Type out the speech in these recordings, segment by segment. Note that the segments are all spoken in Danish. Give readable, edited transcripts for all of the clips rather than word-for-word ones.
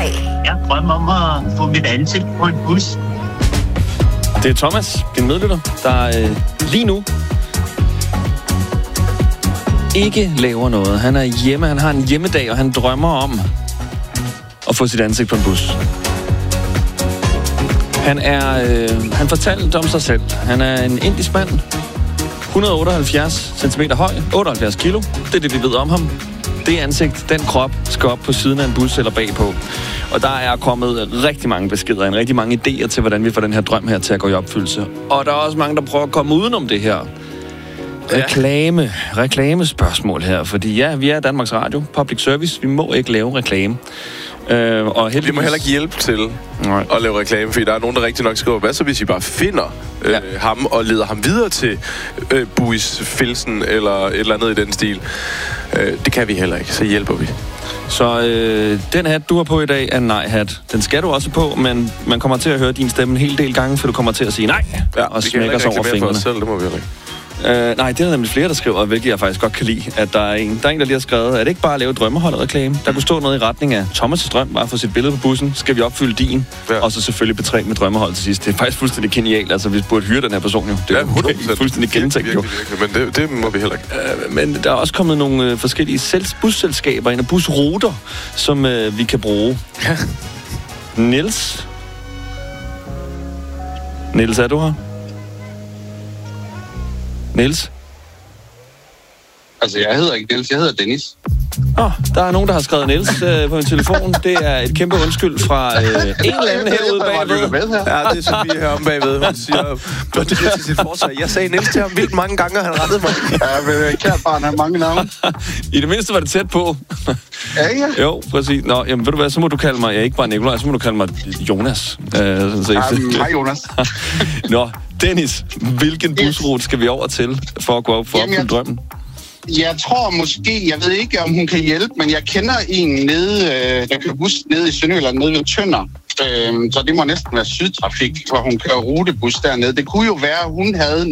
nej. Jeg drømmer om at få mit ansigt på en bus. Det er Thomas, din medlytter, der lige nu ikke laver noget. Han er hjemme, han har en hjemmedag, og han drømmer om at få sit ansigt på en bus. Han fortalte om sig selv. Han er en indisk mand, 178 cm høj, 78 kilo. Det er det, vi ved om ham. Det ansigt, den krop, skal op på siden af en bus eller bagpå. Og der er kommet rigtig mange beskeder, en rigtig mange idéer til, hvordan vi får den her drøm her til at gå i opfyldelse. Og der er også mange, der prøver at komme udenom det her. Reklamespørgsmål her, fordi ja, vi er Danmarks Radio, public service, vi må ikke lave reklame. Og vi må heller ikke hjælpe til at lave reklame, fordi der er nogen, der rigtig nok skriver, hvad så hvis I bare finder ham og leder ham videre til Buis Filsen eller et eller andet i den stil. Det kan vi heller ikke, så hjælper vi. Så den hat, du har på i dag, er en nej-hat. Den skal du også på, men man kommer til at høre din stemme en hel del gange, for du kommer til at sige nej, og smækker sig over fingrene. Selv, det må vi heller ikke. Nej, det er nemlig flere, der skriver, hvilket jeg faktisk godt kan lide, at der er en, der lige har skrevet, at det ikke bare at lave drømmeholdet-reklame. Der kunne stå noget i retning af Thomas' drøm, bare for sit billede på bussen. Skal vi opfylde din? Ja. Og så selvfølgelig betræne med drømmehold til sidst. Det er faktisk fuldstændig genialt. Altså, vi burde hyre den her person jo. Det er jo fuldstændig gentænkt jo. Men det må vi heller ikke. Men der er også kommet nogle forskellige busselskaber ind og busruter, som vi kan bruge. Ja. Niels, er du her? Niels? Altså, jeg hedder ikke Niels, jeg hedder Dennis. Der er nogen, der har skrevet Niels på min telefon. Det er et kæmpe undskyld fra en eller anden herude bagved. Ja, det er som vi er heromme bagved. Hun siger til sit forsvar. Jeg sagde Niels til ham vildt mange gange, og han rettede mig. Ja, men kært barn har mange navne. I det mindste var det tæt på. Ja. Jo, præcis. Nå, jamen ved du hvad, så må du kalde mig, ikke bare Nikolaj, så må du kalde mig Jonas. Hej Jonas. Nå, Dennis, hvilken busrute skal vi over til for at gå op for at opfylde drømmen? Jeg tror måske, jeg ved ikke, om hun kan hjælpe, men jeg kender en nede, der kører bus nede i Sønderjylland, nede ved Tønder. Så det må næsten være Sydtrafik, hvor hun kører rutebus dernede. Det kunne jo være, at hun havde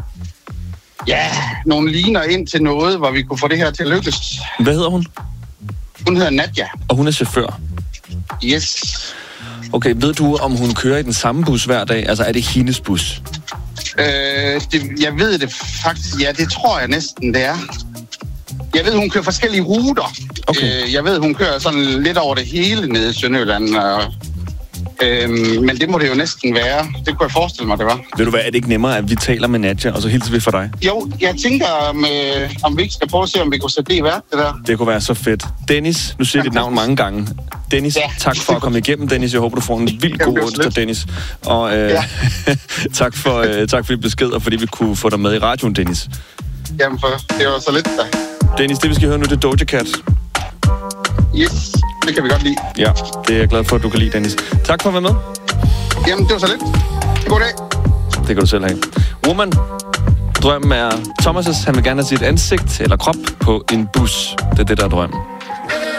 nogle liner ind til noget, hvor vi kunne få det her til at lykkes. Hvad hedder hun? Hun hedder Nadja. Og hun er chauffør? Yes. Okay, ved du, om hun kører i den samme bus hver dag? Altså, er det hendes bus? Jeg ved det faktisk. Ja, det tror jeg næsten, det er. Jeg ved, hun kører forskellige ruter. Okay. Jeg ved, hun kører sådan lidt over det hele nede i Sønderjylland. Men det må det jo næsten være. Det kunne jeg forestille mig, det var. Ved du hvad, er det ikke nemmere, at vi taler med Nadja, og så hilser vi for dig? Jo, jeg tænker, om vi ikke skal prøve at se, om vi kunne sætte det i værk, det der. Det kunne være så fedt. Dennis, nu siger dit navn mange gange. Dennis, tak for at komme igennem, Dennis. Jeg håber, du får en vildt god onsdag, Dennis. Og tak for dit besked, og fordi vi kunne få dig med i radioen, Dennis. Jamen, det var så lidt da. Dennis, det vi skal høre nu, det er Doja Cat. Yes, det kan vi godt lide. Ja, det er jeg glad for, at du kan lide, Dennis. Tak for at være med. Jamen, det var så lidt. God dag. Det kan du selv have. Woman, drømmen er Thomas'. Han vil gerne have sit ansigt eller krop på en bus. Det er det, der er drømmen.